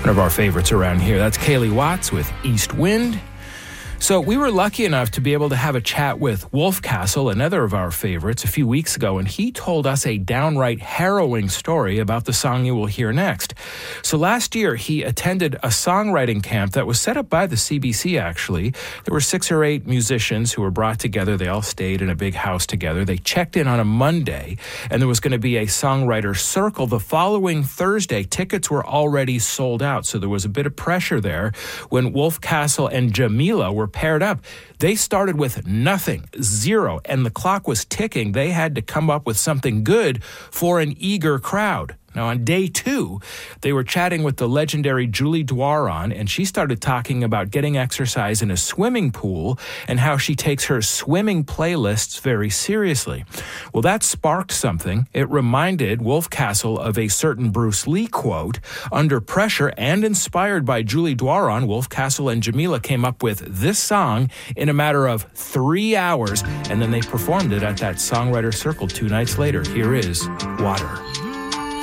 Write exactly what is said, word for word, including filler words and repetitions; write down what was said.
one of our favorites around here. That's Kaylee Watts with East Wind. So we were lucky enough to be able to have a chat with Wolf Castle, another of our favorites, a few weeks ago, and he told us a downright harrowing story about the song you will hear next. So last year, he attended a songwriting camp that was set up by the C B C, actually. There were six or eight musicians who were brought together. They all stayed in a big house together. They checked in on a Monday, and there was going to be a songwriter circle the following Thursday. Tickets were already sold out, so there was a bit of pressure there. When Wolf Castle and Jamila were paired up, they started with nothing, zero, and the clock was ticking. They had to come up with something good for an eager crowd. Now, on day two, they were chatting with the legendary Julie Dwaron, and she started talking about getting exercise in a swimming pool and how she takes her swimming playlists very seriously. Well, that sparked something. It reminded Wolf Castle of a certain Bruce Lee quote. Under pressure and inspired by Julie Dwaron, Wolf Castle and Jamila came up with this song in a matter of three hours, and then they performed it at that songwriter circle two nights later. Here is Water.